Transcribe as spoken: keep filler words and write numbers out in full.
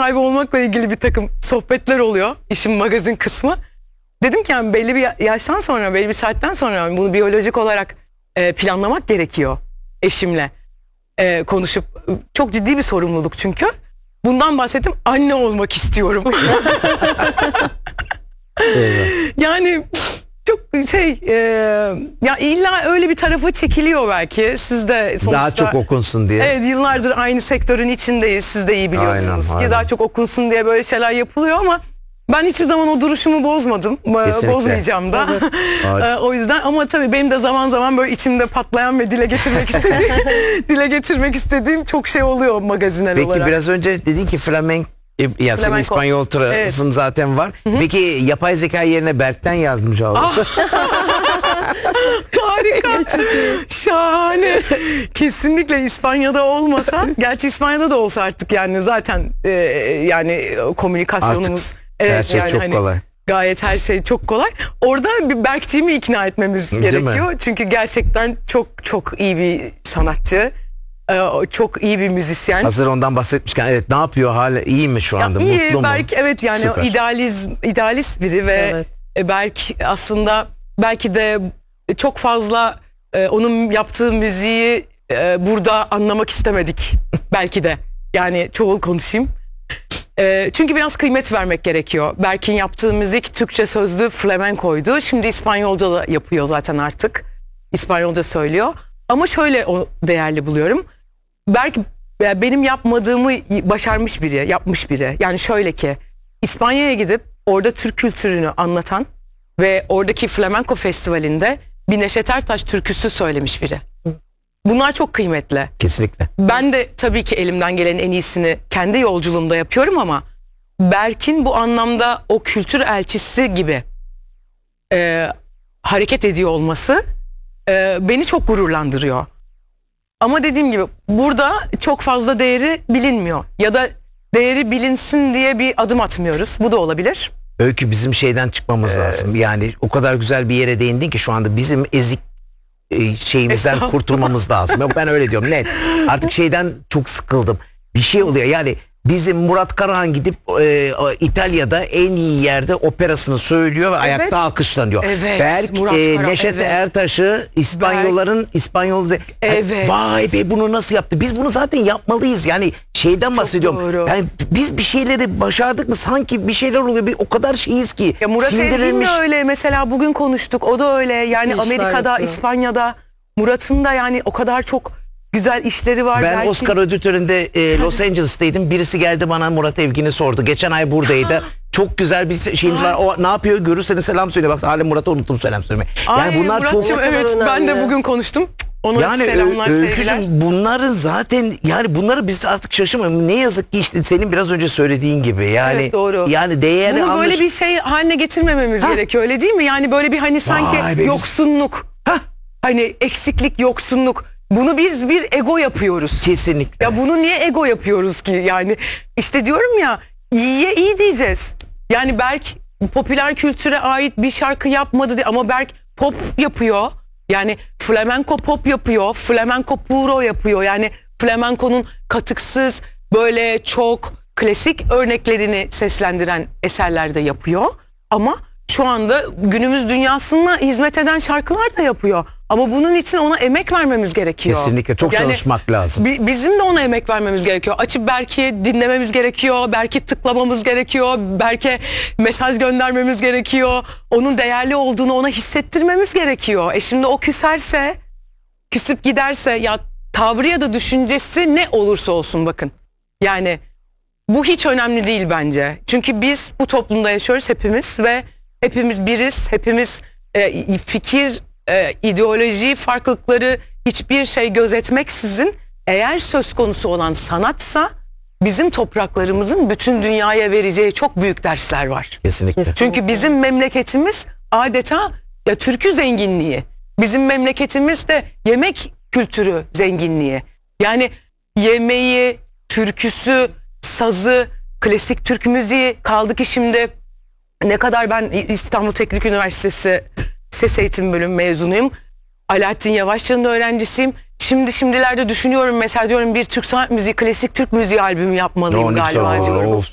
sahibi olmakla ilgili bir takım sohbetler oluyor. İşin magazin kısmı. Dedim ki yani belli bir yaştan sonra, belli bir saatten sonra bunu biyolojik olarak e, planlamak gerekiyor eşimle. E, konuşup çok ciddi bir sorumluluk çünkü. Bundan bahsettim. Anne olmak istiyorum. Yani çok şey e, ya illa öyle bir tarafa çekiliyor belki. Siz de sonuçta daha çok okunsun diye. Evet, yıllardır aynı sektörün içindeyiz. Siz de iyi biliyorsunuz. Aynen, aynen. Ya daha çok okunsun diye böyle şeyler yapılıyor ama ben hiçbir zaman o duruşumu bozmadım. Kesinlikle. Bozmayacağım da. Evet. O yüzden ama tabii benim de zaman zaman böyle içimde patlayan ve dile getirmek istediğim dile getirmek istediğim çok şey oluyor magazinel Peki olarak. biraz önce dedin ki flamenk ya senin Flamenco. İspanyol tarafın Evet. zaten var. Hı-hı. Peki yapay zeka yerine Berk'ten yardımcı olursa? Harika. Şahane. Kesinlikle İspanya'da olmasa, gerçi İspanya'da da olsa artık yani zaten e, yani komünikasyonumuz Artık her şey yani çok hani kolay. Gayet her şey çok kolay. Orada bir Berkçiğimi ikna etmemiz Değil gerekiyor. mi? Çünkü gerçekten çok çok iyi bir sanatçı. Ee, çok iyi bir müzisyen. Hazır ondan bahsetmişken evet, ne yapıyor, hala iyi mi şu anda? Ya iyi, Mutlu mu? Berk evet yani Süper. idealizm idealist biri ve Evet. e, Berk aslında belki de çok fazla e, onun yaptığı müziği e, burada anlamak istemedik belki de. Yani çoğul konuşayım. E, çünkü biraz kıymet vermek gerekiyor. Berk'in yaptığı müzik Türkçe sözlü flamenkoydu. Şimdi İspanyolca da yapıyor zaten artık. İspanyolca söylüyor. Ama şöyle o değerli buluyorum. Berk ya benim yapmadığımı başarmış biri, yapmış biri. Yani şöyle ki İspanya'ya gidip orada Türk kültürünü anlatan ve oradaki flamenko festivalinde bir Neşet Ertaş türküsü söylemiş biri. Bunlar çok kıymetli. Kesinlikle. Ben de tabii ki elimden gelen en iyisini kendi yolculuğumda yapıyorum ama Berk'in bu anlamda o kültür elçisi gibi e, hareket ediyor olması e, beni çok gururlandırıyor. Ama dediğim gibi burada çok fazla değeri bilinmiyor ya da değeri bilinsin diye bir adım atmıyoruz. Bu da olabilir. Öykü, bizim şeyden çıkmamız lazım. Yani o kadar güzel bir yere değindin ki şu anda bizim ezik e, şeyimizden kurtulmamız lazım. Yok, ben öyle diyorum, net. Artık şeyden çok sıkıldım. Bir şey oluyor yani, bizim Murat Karahan gidip e, İtalya'da en iyi yerde operasını söylüyor ve ayakta alkışlanıyor. Evet, Berk Murat e, Karahan, Neşet evet. Ertaş'ı İspanyolların İspanyol Evet. vay be, bunu nasıl yaptı? Biz bunu zaten yapmalıyız. Yani şeyden bahsediyorum. doğru. Yani biz bir şeyleri başardık mı sanki bir şeyler oluyor. Bir, o kadar şeyiz ki. Ya Murat Evgin sindirilmiş. de öyle mesela, bugün konuştuk, o da öyle yani İşler Amerika'da, yapıyor. İspanya'da Murat'ın da yani o kadar çok güzel işleri var. Ben Belki... Oscar ödül töreninde e, Los Angeles'taydım. Birisi geldi bana Murat Evgin'i sordu. Geçen ay buradaydı. Çok güzel bir şeyimiz var. O ne yapıyor? Görürseniz selam söyle. Bak hala Murat'a unuttum selam söylemeyi. Yani Ay, bunlar çok Murat'cığım, evet, ben de önemli. bugün konuştum. Ona yani selamlar, Ö- sevgiler. Öykücüğüm, bunların zaten yani bunları biz artık şaşırmıyoruz. Ne yazık ki işte senin biraz önce söylediğin gibi yani Evet, doğru. yani değeri Bunu anlaş... böyle bir şey haline getirmememiz Ha. gerekiyor, öyle değil mi? Yani böyle bir hani sanki Vay be, biz- yoksunluk, Hah, hani eksiklik, yoksunluk. Bunu biz bir ego yapıyoruz. kesinlikle. Ya bunu niye ego yapıyoruz ki? Yani işte diyorum ya, iyiye iyi diyeceğiz. Yani Berk popüler kültüre ait bir şarkı yapmadı diye, ama Berk pop yapıyor. Yani flamenco pop yapıyor. Flamenco puro yapıyor. Yani flamenco'nun katıksız böyle çok klasik örneklerini seslendiren eserler de yapıyor. Ama şu anda günümüz dünyasına hizmet eden şarkılar da yapıyor. Ama bunun için ona emek vermemiz gerekiyor. Kesinlikle çok Yani çalışmak lazım. bi- bizim de ona emek vermemiz gerekiyor. Açıp Berk'i dinlememiz gerekiyor. Berk'i tıklamamız gerekiyor. Berk'e mesaj göndermemiz gerekiyor. Onun değerli olduğunu ona hissettirmemiz gerekiyor. E şimdi o küserse, küsüp giderse, ya tavrı ya da düşüncesi ne olursa olsun, bakın. Yani bu hiç önemli değil bence. Çünkü biz bu toplumda yaşıyoruz hepimiz ve hepimiz biriz. Hepimiz e, fikir, e, ideoloji farklılıkları hiçbir şey gözetmeksizin, eğer söz konusu olan sanatsa bizim topraklarımızın bütün dünyaya vereceği çok büyük dersler var. Kesinlikle. Çünkü bizim memleketimiz adeta ya türkü zenginliği. Bizim memleketimiz de yemek kültürü zenginliği. Yani yemeği, türküsü, sazı, klasik Türk müziği, kaldı ki şimdi ne kadar, ben İstanbul Teknik Üniversitesi Ses Eğitim Bölümü mezunuyum. Alaaddin Yavaşçı'nın öğrencisiyim. Şimdi şimdilerde düşünüyorum, mesela diyorum bir Türk sanat müziği, klasik Türk müziği albümü yapmalıyım O ne güzel galiba olur. diyorum. Of,